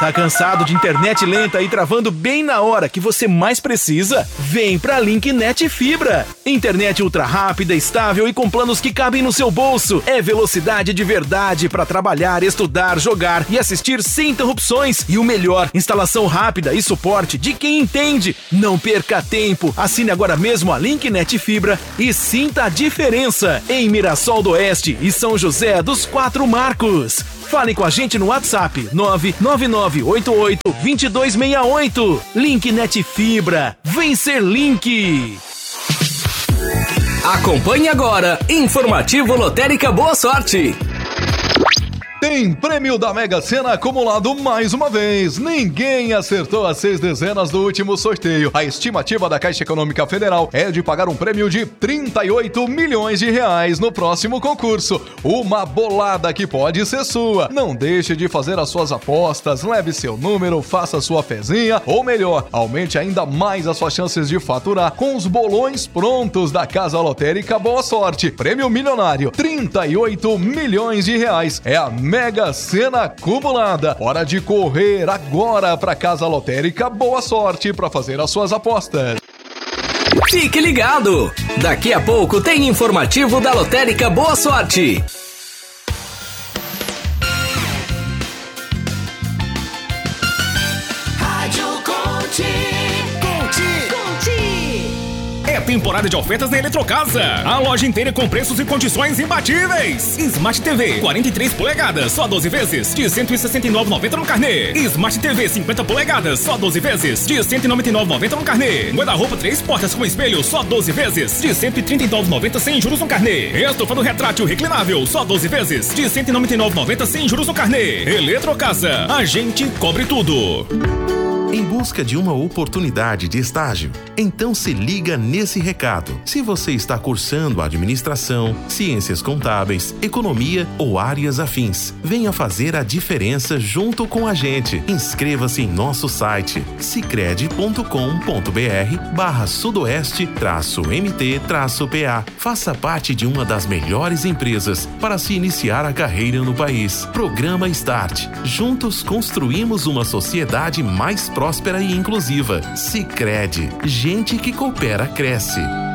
Tá cansado de internet lenta e travando bem na hora que você mais precisa? Vem pra Linknet Fibra. Internet ultra rápida, estável e com planos que cabem no seu bolso. É velocidade de verdade para trabalhar, estudar, jogar e assistir sem interrupções. E o melhor, instalação rápida e suporte de quem entende. Não perca tempo. Assine agora mesmo a Linknet Fibra e sinta a diferença em Mirassol do Oeste e São José dos Quatro Marcos. Fale com a gente no WhatsApp 99988-2268. Linknet Fibra. Vem ser Link. Acompanhe agora Informativo Lotérica Boa Sorte. Tem prêmio da Mega Sena acumulado mais uma vez. Ninguém acertou as 6 dezenas do último sorteio. A estimativa da Caixa Econômica Federal é de pagar um prêmio de 38 milhões de reais no próximo concurso. Uma bolada que pode ser sua. Não deixe de fazer as suas apostas, leve seu número, faça sua fezinha, ou melhor, aumente ainda mais as suas chances de faturar com os bolões prontos da Casa Lotérica Boa Sorte. Prêmio milionário, 38 milhões de reais. É a Mega Sena acumulada. Hora de correr agora para Casa Lotérica Boa Sorte para fazer as suas apostas. Fique ligado! Daqui a pouco tem informativo da Lotérica Boa Sorte. É temporada de ofertas na Eletrocasa. A loja inteira com preços e condições imbatíveis. Smart TV 43 polegadas, só 12 vezes, de R$ 169,90 no carnê. Smart TV 50 polegadas, só 12 vezes, de R$ 199,90 no carnê. Guarda-roupa 3 portas com espelho, só 12 vezes, de R$ 139,90 sem juros no carnê. Estofa do retrátil reclinável, só 12 vezes, de R$ 199,90 sem juros no carnê. Eletrocasa, a gente cobre tudo. Em busca de uma oportunidade de estágio? Então se liga nesse recado. Se você está cursando administração, ciências contábeis, economia ou áreas afins, venha fazer a diferença junto com a gente. Inscreva-se em nosso site sicredi.com.br/sudoeste-mt-pa. Faça parte de uma das melhores empresas para se iniciar a carreira no país. Programa Start. Juntos construímos uma sociedade mais próspera e inclusiva. Sicredi. Gente que coopera, cresce.